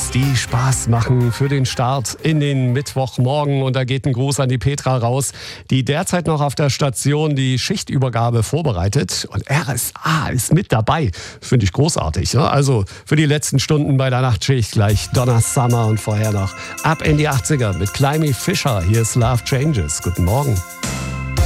Hits, die Spaß machen für den Start in den Mittwochmorgen. Und da geht ein Gruß an die Petra raus, die derzeit noch auf der Station die Schichtübergabe vorbereitet. Und RSA ist mit dabei. Finde ich großartig. Ne? Also für die letzten Stunden bei der Nachtschicht gleich Donna Summer und vorher noch ab in die 80er mit Climby Fisher. Hier ist Love Changes. Guten Morgen.